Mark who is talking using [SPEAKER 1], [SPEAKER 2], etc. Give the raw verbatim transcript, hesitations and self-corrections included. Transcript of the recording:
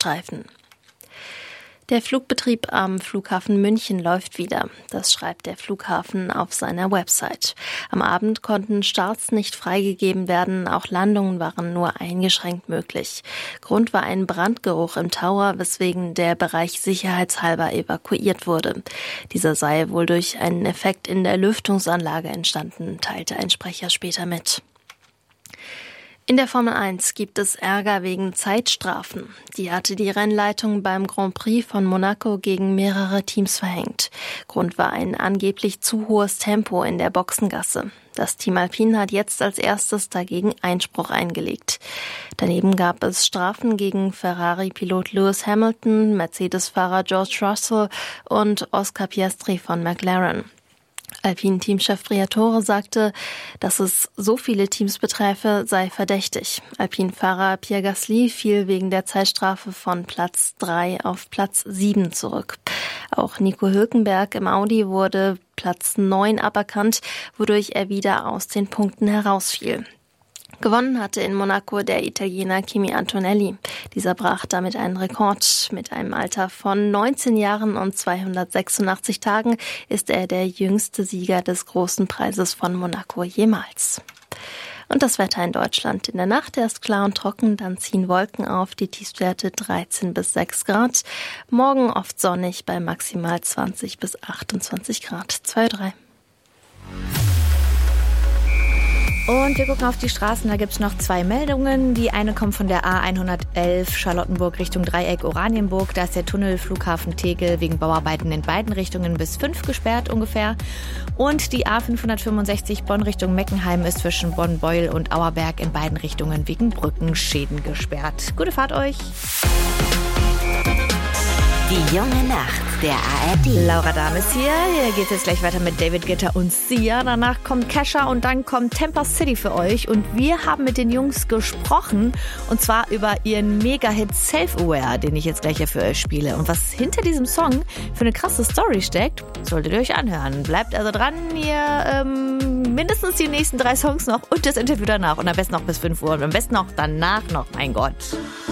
[SPEAKER 1] Gazastreifen. Der Flugbetrieb am Flughafen München läuft wieder. Das schreibt der Flughafen auf seiner Website. Am Abend konnten Starts nicht freigegeben werden, auch Landungen waren nur eingeschränkt möglich. Grund war ein Brandgeruch im Tower, weswegen der Bereich sicherheitshalber evakuiert wurde. Dieser sei wohl durch einen Effekt in der Lüftungsanlage entstanden, teilte ein Sprecher später mit. In der Formel eins gibt es Ärger wegen Zeitstrafen. Die hatte die Rennleitung beim Grand Prix von Monaco gegen mehrere Teams verhängt. Grund war ein angeblich zu hohes Tempo in der Boxengasse. Das Team Alpine hat jetzt als erstes dagegen Einspruch eingelegt. Daneben gab es Strafen gegen Ferrari-Pilot Lewis Hamilton, Mercedes-Fahrer George Russell und Oscar Piastri von McLaren. Alpine-Teamchef Briatore sagte, dass es so viele Teams beträfe, sei verdächtig. Alpine-Fahrer Pierre Gasly fiel wegen der Zeitstrafe von Platz drei auf Platz sieben zurück. Auch Nico Hülkenberg im Audi wurde Platz neun aberkannt, wodurch er wieder aus den Punkten herausfiel. Gewonnen hatte in Monaco der Italiener Kimi Antonelli. Dieser brach damit einen Rekord. Mit einem Alter von neunzehn Jahren und zweihundertsechsundachtzig Tagen ist er der jüngste Sieger des Großen Preises von Monaco jemals. Und das Wetter in Deutschland. In der Nacht erst klar und trocken, dann ziehen Wolken auf, die Tiefstwerte dreizehn bis sechs Grad. Morgen oft sonnig bei maximal zwanzig bis achtundzwanzig Grad. zwei drei.
[SPEAKER 2] Und wir gucken auf die Straßen, da gibt's noch zwei Meldungen. Die eine kommt von der A hundertelf Charlottenburg Richtung Dreieck Oranienburg. Da ist der Tunnel Flughafen Tegel wegen Bauarbeiten in beiden Richtungen bis fünf gesperrt ungefähr. Und die A fünfhundertfünfundsechzig Bonn Richtung Meckenheim ist zwischen Bonn-Beuel und Auerberg in beiden Richtungen wegen Brückenschäden gesperrt. Gute Fahrt euch!
[SPEAKER 3] Die junge Nacht der A R D.
[SPEAKER 2] Laura Dahm ist hier. Hier geht es jetzt gleich weiter mit David Guetta und Sia. Danach kommt Kesha und dann kommt Tampa City für euch. Und wir haben mit den Jungs gesprochen. Und zwar über ihren Mega-Hit Self-Aware, den ich jetzt gleich hier für euch spiele. Und was hinter diesem Song für eine krasse Story steckt, solltet ihr euch anhören. Bleibt also dran, ihr ähm, mindestens die nächsten drei Songs noch und das Interview danach. Und am besten noch bis fünf Uhr und am besten auch danach noch, mein Gott.